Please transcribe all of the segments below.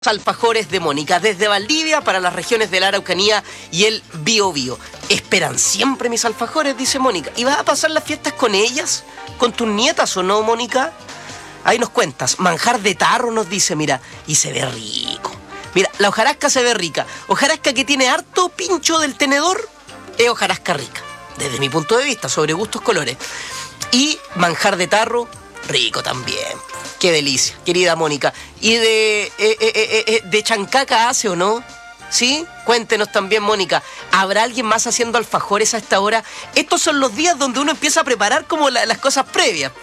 Alfajores de Mónica, desde Valdivia para las regiones de la Araucanía y el Biobío. ¿Esperan siempre mis alfajores?, dice Mónica. ¿Y vas a pasar las fiestas con ellas? ¿Con tus nietas o no, Mónica? Ahí nos cuentas. Manjar de tarro, nos dice, mira, y se ve rico. Mira, la hojarasca se ve rica. Hojarasca que tiene harto pincho del tenedor, es hojarasca rica, desde mi punto de vista, sobre gustos, colores. Y manjar de tarro, rico también. Qué delicia, querida Mónica. ¿Y de chancaca hace o no? ¿Sí? Cuéntenos también, Mónica. ¿Habrá alguien más haciendo alfajores a esta hora? Estos son los días donde uno empieza a preparar como las cosas previas.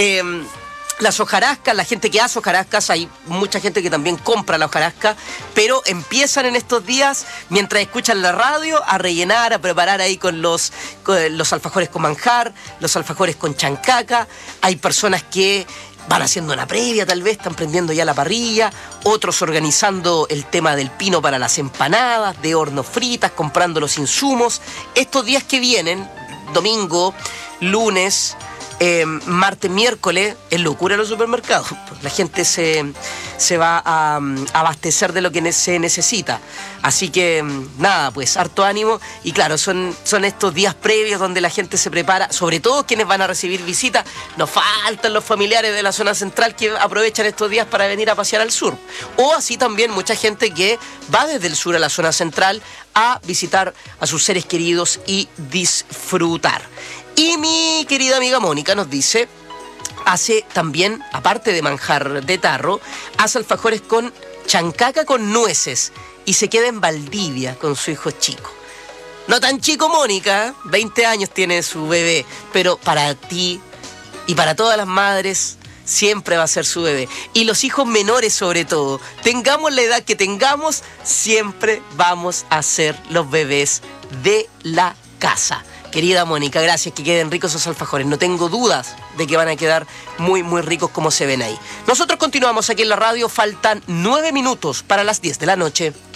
Las hojarascas, la gente que hace hojarascas, hay mucha gente que también compra la hojarasca, pero empiezan en estos días, mientras escuchan la radio, a rellenar, a preparar ahí con los alfajores con manjar, los alfajores con chancaca. Hay personas que van haciendo una previa, tal vez, están prendiendo ya la parrilla, otros organizando el tema del pino para las empanadas, de horno fritas, comprando los insumos. Estos días que vienen, domingo, lunes, martes, miércoles, es locura en los supermercados. La gente se va a abastecer de lo que se necesita. Así que, nada, pues, harto ánimo. Y claro, son estos días previos donde la gente se prepara, sobre todo quienes van a recibir visitas. Nos faltan los familiares de la zona central que aprovechan estos días para venir a pasear al sur. O así también mucha gente que va desde el sur a la zona central a visitar a sus seres queridos y disfrutar. Y mi querida amiga Mónica nos dice, hace también, aparte de manjar de tarro, hace alfajores con chancaca con nueces y se queda en Valdivia con su hijo chico. No tan chico, Mónica, 20 años tiene su bebé, pero para ti y para todas las madres siempre va a ser su bebé. Y los hijos menores sobre todo, tengamos la edad que tengamos, siempre vamos a ser los bebés de la casa. Querida Mónica, gracias, que queden ricos esos alfajores. No tengo dudas de que van a quedar muy, muy ricos como se ven ahí. Nosotros continuamos aquí en la radio, faltan 9 minutos para las 10 de la noche.